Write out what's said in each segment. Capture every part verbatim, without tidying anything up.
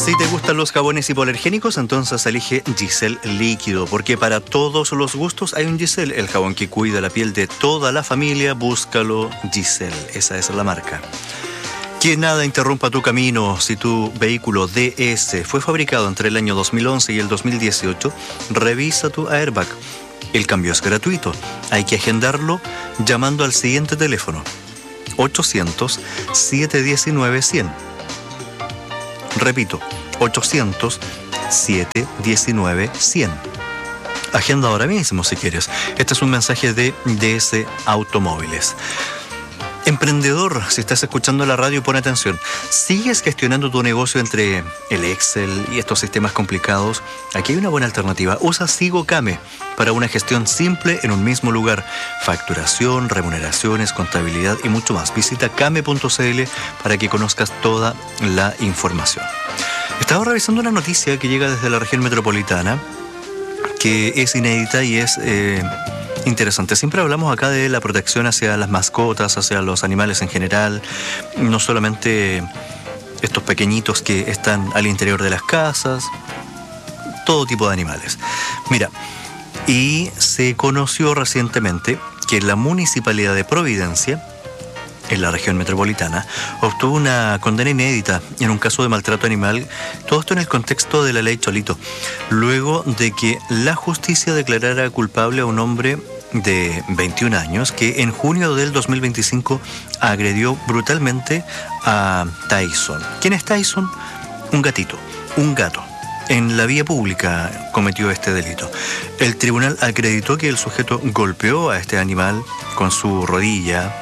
Si te gustan los jabones hipoalergénicos, entonces elige Giselle Líquido, porque para todos los gustos hay un Giselle, el jabón que cuida la piel de toda la familia. Búscalo, Giselle, esa es la marca. Que nada interrumpa tu camino. Si tu vehículo D S fue fabricado entre el año dos mil once y el dos mil dieciocho, revisa tu airbag. El cambio es gratuito. Hay que agendarlo llamando al siguiente teléfono: ochocientos, siete diecinueve, cien. Repito, ochocientos, siete diecinueve, cien. Agenda ahora mismo si quieres. Este es un mensaje de D S Automóviles. Emprendedor, si estás escuchando la radio, pon atención. ¿Sigues gestionando tu negocio entre el Excel y estos sistemas complicados? Aquí hay una buena alternativa. Usa SigoCame para una gestión simple en un mismo lugar. Facturación, remuneraciones, contabilidad y mucho más. Visita came punto c l para que conozcas toda la información. Estaba revisando una noticia que llega desde la región metropolitana, que es inédita y es eh, interesante. Siempre hablamos acá de la protección hacia las mascotas, hacia los animales en general, no solamente estos pequeñitos que están al interior de las casas, todo tipo de animales. Mira, y se conoció recientemente que la Municipalidad de Providencia, en la región metropolitana, obtuvo una condena inédita en un caso de maltrato animal, todo esto en el contexto de la ley Cholito, luego de que la justicia declarara culpable a un hombre de veintiún años que en junio del dos mil veinticinco agredió brutalmente a Tyson. ¿Quién es Tyson? Un gatito, un gato. En la vía pública cometió este delito. El tribunal acreditó que el sujeto golpeó a este animal con su rodilla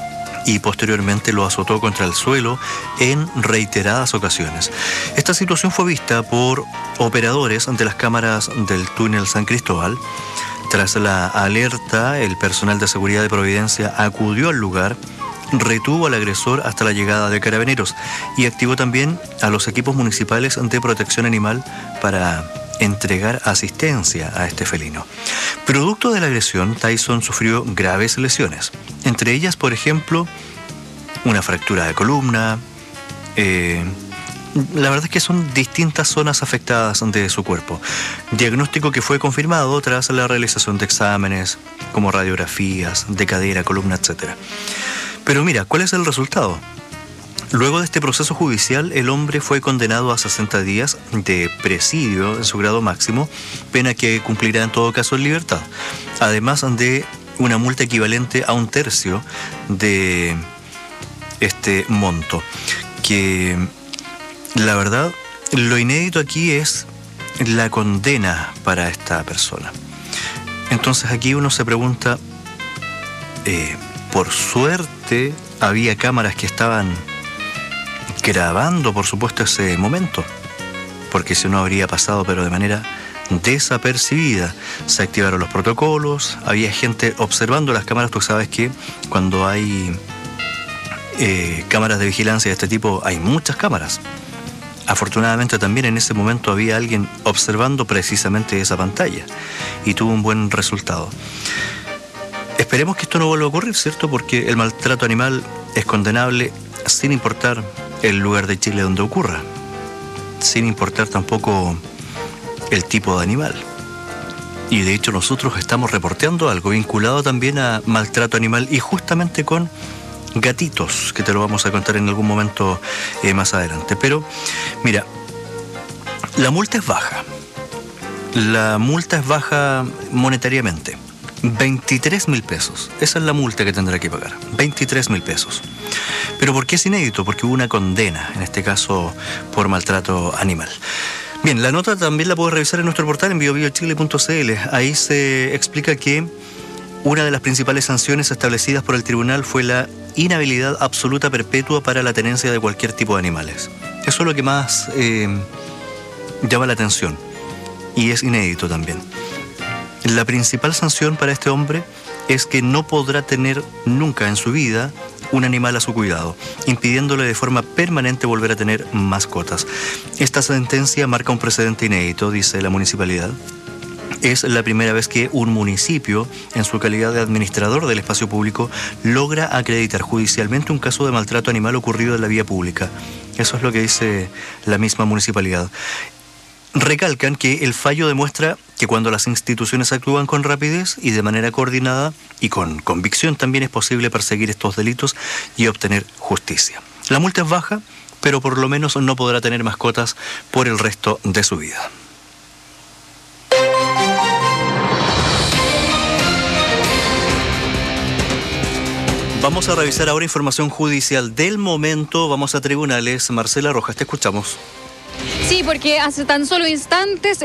y posteriormente lo azotó contra el suelo en reiteradas ocasiones. Esta situación fue vista por operadores ante las cámaras del túnel San Cristóbal. Tras la alerta, el personal de seguridad de Providencia acudió al lugar, retuvo al agresor hasta la llegada de carabineros y activó también a los equipos municipales de protección animal para entregar asistencia a este felino. Producto de la agresión, Tyson sufrió graves lesiones, entre ellas, por ejemplo, una fractura de columna. Eh, la verdad es que son distintas zonas afectadas de su cuerpo. Diagnóstico que fue confirmado tras la realización de exámenes como radiografías de cadera, columna, etcétera. Pero mira, ¿cuál es el resultado? Luego de este proceso judicial, el hombre fue condenado a sesenta días de presidio en su grado máximo, pena que cumplirá en todo caso en libertad, además de una multa equivalente a un tercio de este monto, que la verdad, lo inédito aquí es la condena para esta persona. Entonces aquí uno se pregunta, eh, por suerte había cámaras que estaban grabando, por supuesto, ese momento, porque si no habría pasado, pero de manera desapercibida. Se activaron los protocolos, había gente observando las cámaras. Tú sabes que cuando hay eh, cámaras de vigilancia de este tipo, hay muchas cámaras. Afortunadamente también en ese momento había alguien observando precisamente esa pantalla y tuvo un buen resultado. Esperemos que esto no vuelva a ocurrir, ¿cierto? Porque el maltrato animal es condenable sin importar el lugar de Chile donde ocurra, sin importar tampoco el tipo de animal. Y de hecho nosotros estamos reporteando algo vinculado también a maltrato animal y justamente con gatitos, que te lo vamos a contar en algún momento eh, más adelante. Pero mira, la multa es baja. La multa es baja monetariamente. veintitrés mil pesos. Esa es la multa que tendrá que pagar. veintitrés mil pesos. ¿Pero por qué es inédito? Porque hubo una condena, en este caso por maltrato animal. Bien, la nota también la puedes revisar en nuestro portal en bio bio chile punto c l. Ahí se explica que una de las principales sanciones establecidas por el tribunal fue la inhabilidad absoluta perpetua para la tenencia de cualquier tipo de animales. Eso es lo que más eh, llama la atención y es inédito también. La principal sanción para este hombre es que no podrá tener nunca en su vida un animal a su cuidado, impidiéndole de forma permanente volver a tener mascotas. Esta sentencia marca un precedente inédito, dice la municipalidad. Es la primera vez que un municipio, en su calidad de administrador del espacio público, logra acreditar judicialmente un caso de maltrato animal ocurrido en la vía pública. Eso es lo que dice la misma municipalidad. Recalcan que el fallo demuestra que cuando las instituciones actúan con rapidez y de manera coordinada y con convicción también es posible perseguir estos delitos y obtener justicia. La multa es baja, pero por lo menos no podrá tener mascotas por el resto de su vida. Vamos a revisar ahora información judicial del momento. Vamos a tribunales. Marcela Rojas, te escuchamos. Sí, porque hace tan solo instantes